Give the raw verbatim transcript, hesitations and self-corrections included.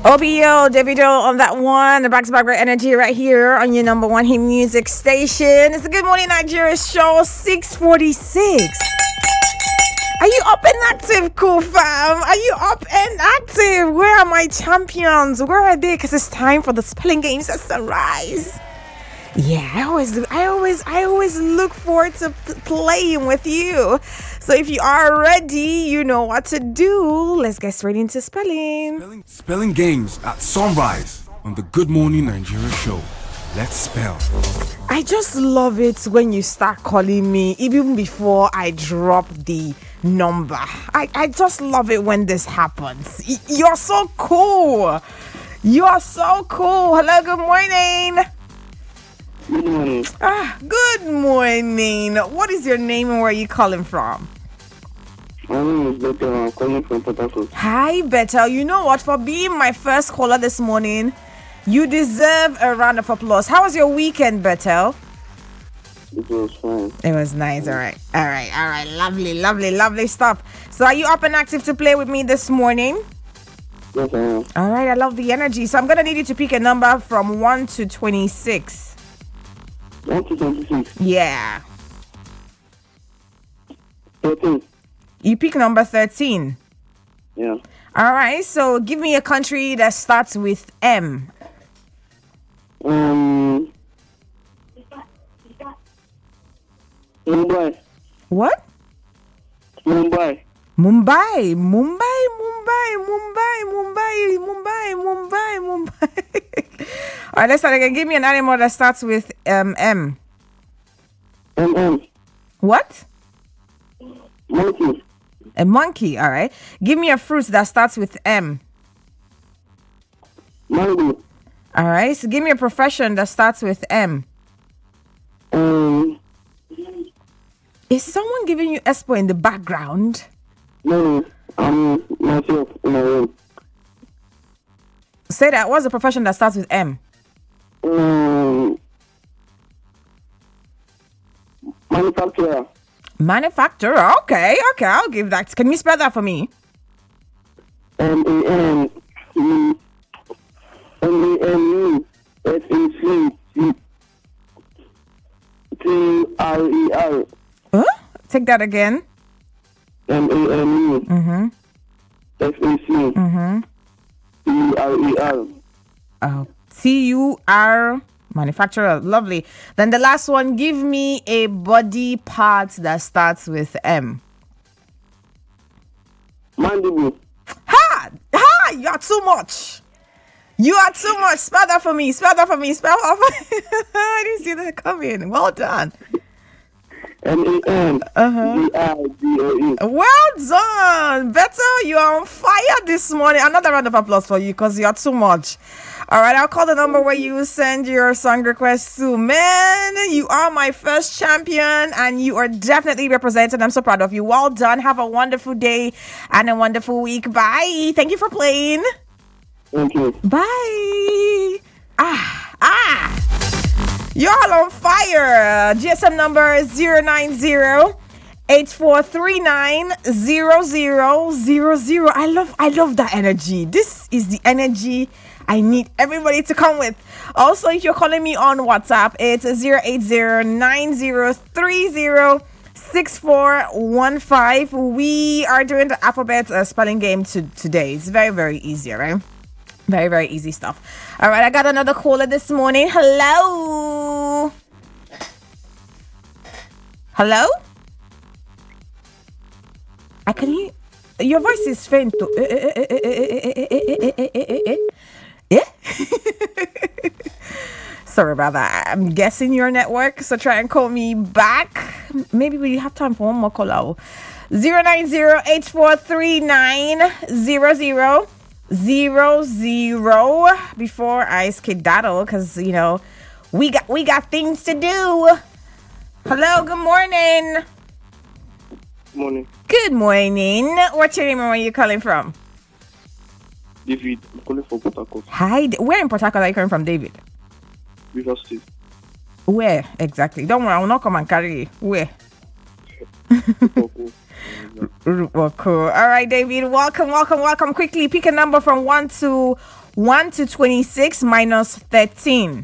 O B O, Davido on that one. The back to back energy right here on your number one hit music station. It's the Good Morning Nigeria show, six forty-six. Are you up and active, cool fam? Are you up and active? Where are my champions? Where are they? Because it's time for the spelling games at sunrise. Yeah, I always, I always, I always look forward to p- playing with you. So if you are ready, you know what to do. Let's get straight into spelling. Spelling, spelling games at sunrise on the Good Morning Nigeria show. Let's spell. I just love it when you start calling me even before I drop the number. I, I just love it when this happens. Y- you're so cool. You're so cool. Hello, good morning. Good morning. Ah, good morning. What is your name and where are you calling from? My name is Beto. I'm calling from Port Harcourt. Hi, Betel. You know what? For being my first caller this morning, you deserve a round of applause. How was your weekend, Betel? It was fine. It was nice. All right. All right. All right. Lovely, lovely, lovely stuff. So are you up and active to play with me this morning? Yes, I am. All right. I love the energy. So I'm going to need you to pick a number from one to twenty-six. one to twenty-six. Yeah. thirteen. You pick number thirteen. Yeah. All right. So give me a country that starts with M. Um. Mumbai. What? Mumbai. Mumbai, Mumbai, Mumbai, Mumbai, Mumbai, Mumbai, Mumbai, Mumbai. All right, let's start again. Give me an animal that starts with um, M. M M. What? Monkey. A monkey. All right. Give me a fruit that starts with M. Mango. All right. So give me a profession that starts with M. Um. Is someone giving you Espo in the background? No, no. I'm myself in my room. Say that. What's the profession that starts with M? Um. Manufacturer. Manufacturer. Okay. Okay. I'll give that. Can you spell that for me? M A N U M A N U S A C T R E R. Huh? Take that again. M A N U Mm-hmm. S A C Mm-hmm. T R E R. Oh, T U R manufacturer. Lovely. Then the last one, give me a body part that starts with M. Mandible. Ha! Ha! You are too much. You are too much. Spell that for me. Spell that for me. Spell that for me. I didn't see that coming. Well done. M A N D I D O E. Well done. Better. You are on fire this morning. Another round of applause for you because you are too much. All right. I'll call the number where you send your song request to. Man, you are my first champion and you are definitely represented. I'm so proud of you. Well done. Have a wonderful day and a wonderful week. Bye. Thank you for playing. Thank you. Bye. Ah, ah. You're all on fire. G S M number zero nine zero eight four three nine zero zero zero zero. I love I love that energy. This is the energy I need everybody to come with. Also, if you're calling me on WhatsApp, it's zero eight zero nine zero three zero six four one five. We are doing the alphabet uh, spelling game to, today. It's very, very easy, right? Very, very easy stuff. All right, I got another caller this morning. Hello. Hello? I can hear your voice is faint. Yeah. Sorry about that. I'm guessing your network, so try and call me back. Maybe we have time for one more caller. zero nine zero eight four three nine zero zero zero zero before I skedaddle, because you know we got we got things to do. Hello, good morning. Good morning. Good morning. What's your name and where are you calling from? David. I'm calling from Port Harcourt. Hi, where in Port Harcourt are you calling from, David? River State. Where exactly? Don't worry, I will not come and carry you. Where? Well, cool. All right, David. Welcome, welcome, welcome. Quickly pick a number from one to one to twenty-six minus thirteen.